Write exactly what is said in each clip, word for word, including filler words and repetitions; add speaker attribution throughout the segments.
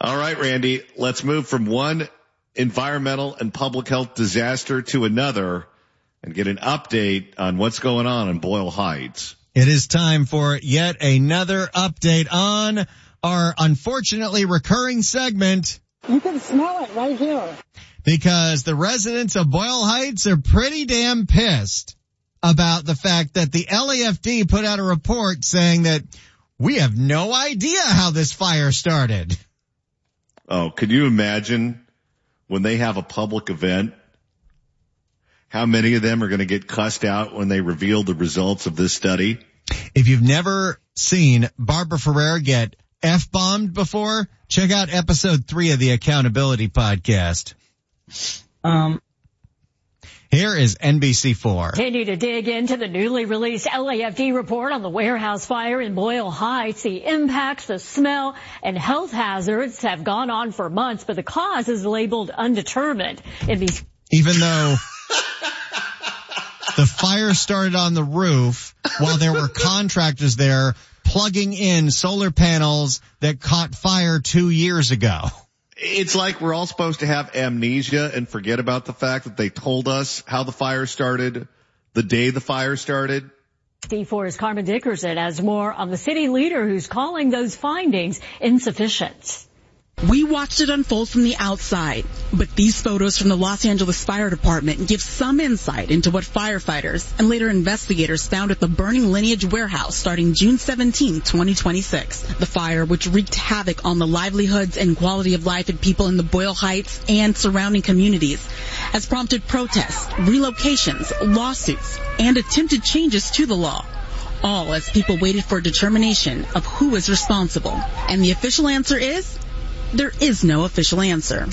Speaker 1: All right, Randy, let's move from one environmental and public health disaster to another and get an update on what's going on in Boyle Heights.
Speaker 2: It is time for yet another update on our unfortunately recurring segment.
Speaker 3: You can smell it right here.
Speaker 2: Because the residents of Boyle Heights are pretty damn pissed about the fact that the L A F D put out a report saying that we have no idea how this fire started.
Speaker 1: Oh, could you imagine when they have a public event, how many of them are going to get cussed out when they reveal the results of this study?
Speaker 2: If you've never seen Barbara Ferrer get F-bombed before, check out episode three of the Accountability Podcast.
Speaker 3: Um,
Speaker 2: Here is N B C four.
Speaker 4: Continue to dig into the newly released L A F D report on the warehouse fire in Boyle Heights. The impacts, the smell, and health hazards have gone on for months, but the cause is labeled undetermined. In these,
Speaker 2: Even though the fire started on the roof while there were contractors there plugging in solar panels that caught fire two years ago.
Speaker 1: It's like we're all supposed to have amnesia and forget about the fact that they told us how the fire started the day the fire started.
Speaker 4: D four's Carmen Dickerson has more on the city leader who's calling those findings insufficient.
Speaker 5: We watched it unfold from the outside, but these photos from the Los Angeles Fire Department give some insight into what firefighters and later investigators found at the burning Lineage warehouse starting June seventeenth, twenty twenty-six. The fire, which wreaked havoc on the livelihoods and quality of life of people in the Boyle Heights and surrounding communities, has prompted protests, relocations, lawsuits, and attempted changes to the law. All as people waited for a determination of who is responsible. And the official answer is, there is no official answer.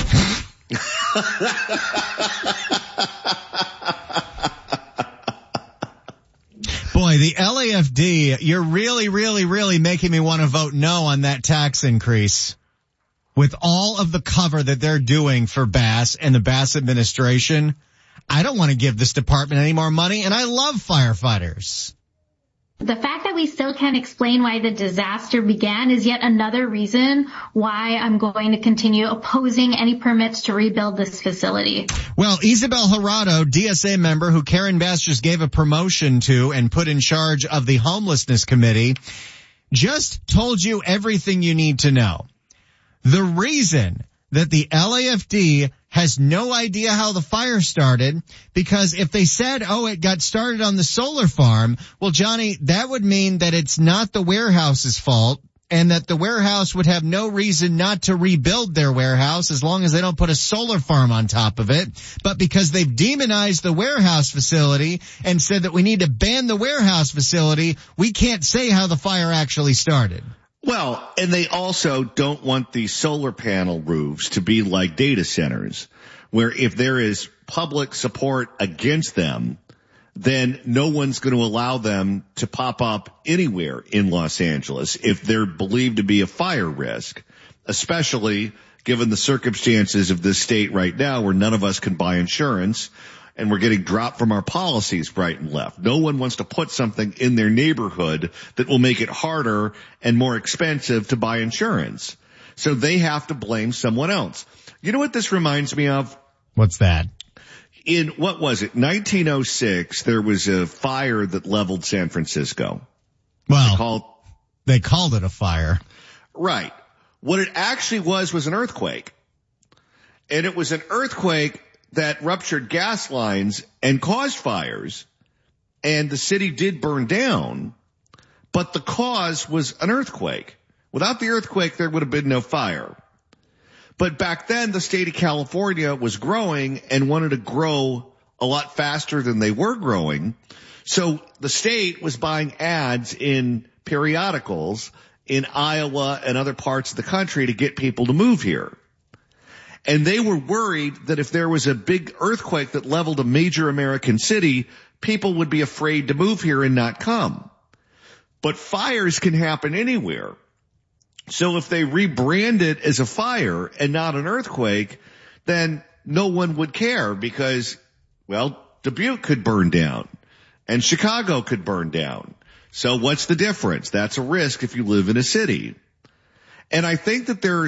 Speaker 2: Boy, the L A F D, you're really, really, really making me want to vote no on that tax increase. With all of the cover that they're doing for Bass and the Bass administration, I don't want to give this department any more money, and I love firefighters.
Speaker 6: The fact that we still can't explain why the disaster began is yet another reason why I'm going to continue opposing any permits to rebuild this facility.
Speaker 2: Well, Isabel Jurado, D S A member who Karen Bass just gave a promotion to and put in charge of the homelessness committee, just told you everything you need to know. The reason that the L A F D has no idea how the fire started, because if they said, oh, it got started on the solar farm, well, Johnny, that would mean that it's not the warehouse's fault and that the warehouse would have no reason not to rebuild their warehouse as long as they don't put a solar farm on top of it. But because they've demonized the warehouse facility and said that we need to ban the warehouse facility, we can't say how the fire actually started.
Speaker 1: Well, and they also don't want the solar panel roofs to be like data centers, where if there is public support against them, then no one's going to allow them to pop up anywhere in Los Angeles if they're believed to be a fire risk, especially given the circumstances of this state right now where none of us can buy insurance and we're getting dropped from our policies right and left. No one wants to put something in their neighborhood that will make it harder and more expensive to buy insurance. So they have to blame someone else. You know what this reminds me of?
Speaker 2: What's that?
Speaker 1: In, what was it, nineteen oh six, there was a fire that leveled San Francisco.
Speaker 2: Well,
Speaker 1: they called,
Speaker 2: they called it a fire.
Speaker 1: Right. What it actually was was an earthquake. And it was an earthquake that ruptured gas lines and caused fires, and the city did burn down, but the cause was an earthquake. Without the earthquake, there would have been no fire. But back then, the state of California was growing and wanted to grow a lot faster than they were growing. So the state was buying ads in periodicals in Iowa and other parts of the country to get people to move here. And they were worried that if there was a big earthquake that leveled a major American city, people would be afraid to move here and not come. But fires can happen anywhere. So if they rebrand it as a fire and not an earthquake, then no one would care because, well, Dubuque could burn down and Chicago could burn down. So what's the difference? That's a risk if you live in a city. And I think that there are